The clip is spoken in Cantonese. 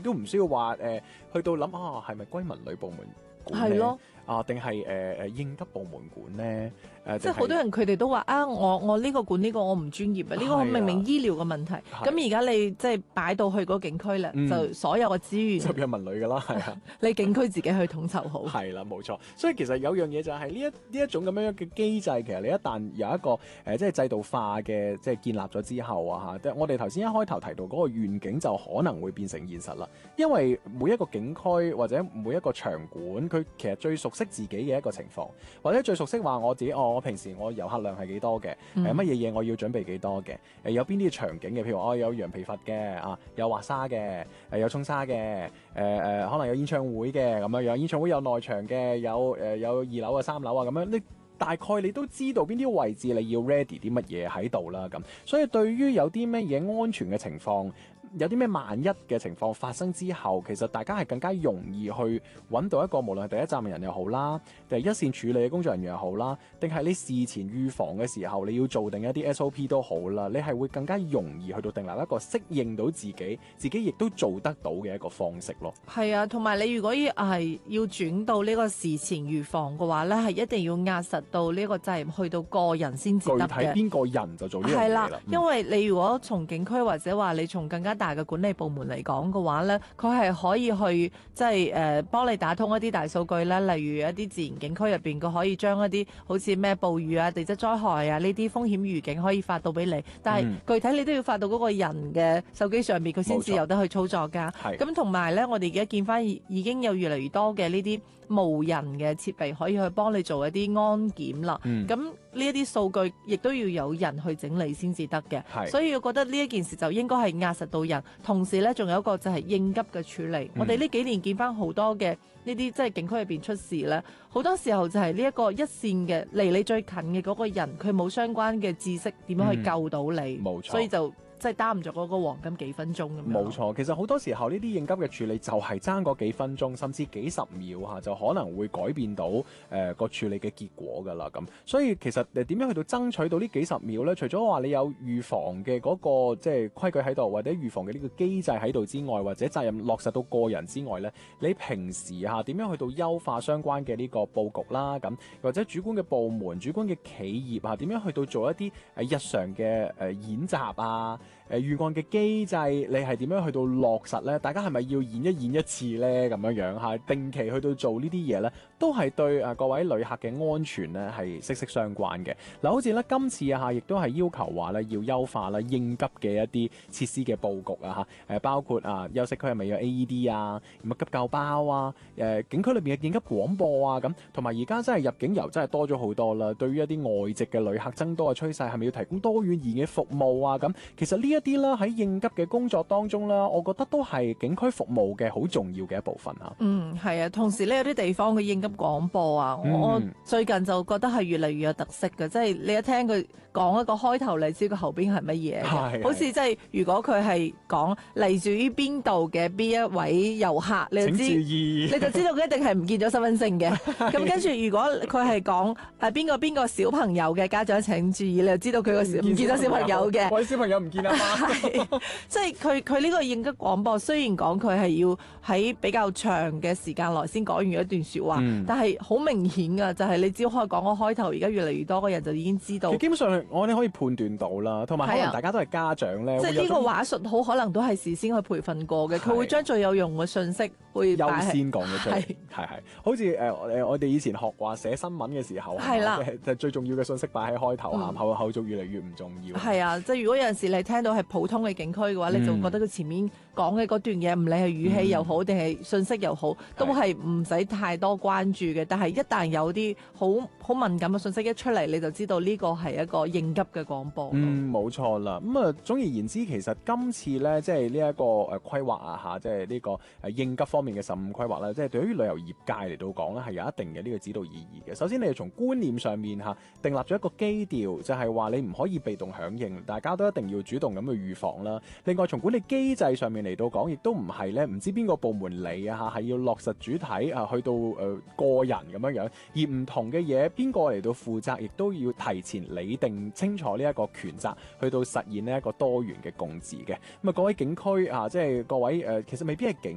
都唔需要話去到諗係咪居民旅部門管咧？ 係咯。 定係應急部門管咧？ 即係好多人佢哋都話我呢個管呢個我唔專業啊，呢個明明醫療嘅問題，咁而家你即係擺到去嗰個景區咧，就所有嘅資源就入民旅㗎啦，係啊， 你景區自己去統籌好。 係啦，冇錯。所以其實有樣嘢就係呢一種咁樣嘅機制，其實你一旦有一個即係制度化嘅即係建立咗之後即係我哋頭先一開頭提到嗰個願景就可能會變成現實啦。因為每一個景區或者每一個場館，佢其實最熟悉自己嘅一個情況，或者最熟悉話我自己我平時我遊客量係幾多嘅，乜嘢嘢我要準備幾多嘅，有邊啲場景嘅，譬如我有羊皮筏嘅有滑沙嘅，有沖沙嘅，可能有演唱會嘅咁樣樣，演唱會有內場嘅，有2樓啊3樓啊咁樣，你大概你都知道邊啲位置你要 ready 啲乜嘢喺度啦咁，所以對於有啲乜嘢安全嘅情況，有啲咩萬一嘅情況發生之後，其實大家係更加容易去揾到一個無論係第一站嘅人又好啦，定係一線處理嘅工作人員又好啦，定係你事前預防嘅時候你要做定一啲 SOP 都好啦，你係會更加容易去到訂立一個適應到自己亦都做得到嘅一個方式咯。 係啊，同埋你如果要轉到呢個事前預防嘅話咧，係一定要壓實到呢個責任去到個人先至得嘅。 具體邊個人就做呢樣嘢啦。 係啦，因為你如果從景區或者話你從更加大嘅管理部門嚟講嘅話咧，佢係可以去即係幫你打通一啲大數據咧，例如一啲自然景區入邊，佢可以將一啲好似咩暴雨啊、地質災害啊呢啲風險預警可以發到俾你，但係具體你都要發到嗰個人嘅手機上面，佢先至有得去操作㗎。咁同埋咧，我哋而家見翻已經有越嚟越多嘅呢啲無人嘅設備可以去幫你做一啲安檢啦。咁呢一啲數據亦都要有人去整理先至得嘅。所以我覺得呢一件事就應該係壓實到人，同時咧仲有一個就係應急嘅處理。我哋呢幾年見翻好多嘅呢啲即係景區入邊出事咧，好多時候就係呢一個一線嘅離你最近嘅嗰個人，佢冇相關嘅知識點樣去救到你。冇錯，所以就即係擔唔咗嗰個黃金幾分鐘咁樣。冇錯， 其實好多時候呢啲應急嘅處理就係爭嗰幾分鐘，甚至幾十秒就可能會改變到個處理嘅結果㗎啦咁。所以其實點樣去到爭取到呢幾十秒呢？除咗話你有預防嘅嗰個即係規矩喺度，或者預防嘅呢個機制喺度之外，或者責任落實到個人之外呢，你平時點樣去到優化相關嘅呢個佈局啦咁，或者主管嘅部門、主管嘅企業點樣去到做一啲日常嘅演習啊？預案嘅機制，你係點樣去到落實呢？大家係咪要演一次呢？咁樣定期去到做呢啲嘢呢，都係對各位旅客嘅安全呢係息息相關嘅。嗱，好似呢今次亦都係要求話呢要優化啦應急嘅一啲設施嘅佈局包括休息區係咪有 AED 急救包景區裏面嘅應急廣播咁，同埋而家真係入境遊真係多咗好多啦。對於一啲外籍嘅旅客增多嘅趨勢，係咪要提供多語言嘅服務咁？其實呢一啲啦喺應急嘅工作當中啦，我覺得都係景區服務嘅好重要嘅一部分係啊，同時呢有啲地方嘅應急廣播我最近就覺得係越嚟越有特色嘅，即係你一聽佢講一個開頭，你知佢後邊係乜嘢嘅，好似即係如果佢係講嚟自於邊度嘅邊一位遊客，你就知道佢一定係唔見咗身份證嘅。咁跟住如果佢係講邊個小朋友嘅家長請注意，你就知道佢個唔見咗小朋友嘅。 喂，小朋友唔見啊嘛！ 即係佢呢個應急廣播，雖然講佢係要喺比較長嘅時間內先講完一段說話，但係好明顯噶，就係你只要可以講個開頭，而家越嚟越多嘅人就已經知道。 基本上我哋可以判斷到啦，同埋可能大家都係家長咧， 即係呢個話術好可能都係事先去培訓過嘅，佢會將最有用嘅信息會優先講咗出嚟。係好似我哋以前學話寫新聞嘅時候，係啦，就最重要嘅信息擺喺開頭，後續越嚟越唔重要。 係啊，即係如果有陣時你聽到係普通嘅景區嘅話，你就覺得佢前面講嘅嗰段嘢，唔理係語氣又好，定係信息又好，都係唔使太多關注嘅。但係一旦有啲好敏感嘅信息一出嚟，你就知道呢個係一個應急嘅廣播。 冇錯啦。咁總而言之，其實今次咧，即係呢一個規劃即係呢個應急方面嘅15規劃咧，即係對於旅遊業界嚟到講咧，係有一定嘅呢個指導意義嘅。首先，你係從觀念上面訂立咗一個基調，就係話你唔可以被動響應，大家都一定要主動咁去預防啦。另外，從管理機制上面嚟到講，亦都唔係咧，唔知邊個部門嚟係要落實主體去到個人咁樣樣，而唔同嘅嘢邊個嚟到負責，亦都要提前擬定清楚呢一個權責，去到實現呢一個多元嘅共治嘅。咁各位景區即係各位其實未必係景